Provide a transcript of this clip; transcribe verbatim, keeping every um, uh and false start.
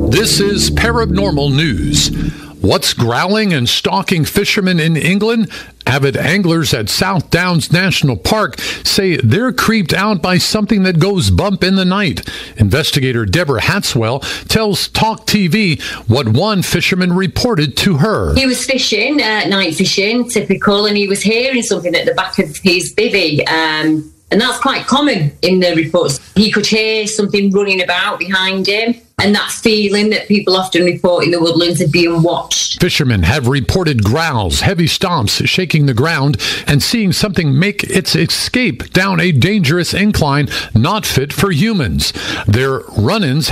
This is Paranormal News. What's growling and stalking fishermen in England? Avid anglers at South Downs National Park say they're creeped out by something that goes bump in the night. Investigator Deborah Hatswell tells Talk T V what one fisherman reported to her. He was fishing, uh, night fishing, typical, and he was hearing something at the back of his bivvy. Um, and that's quite common in the reports. He could hear something running about behind him, and that feeling that people often report in the woodlands of being watched. Fishermen have reported growls, heavy stomps shaking the ground, and seeing something make its escape down a dangerous incline not fit for humans. Their run-ins